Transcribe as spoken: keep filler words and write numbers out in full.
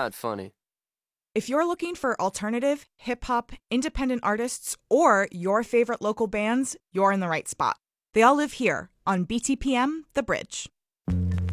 not funny. If you're looking for alternative, hip-hop, independent artists, or your favorite local bands, you're in the right spot. They all live here on B T P M The Bridge.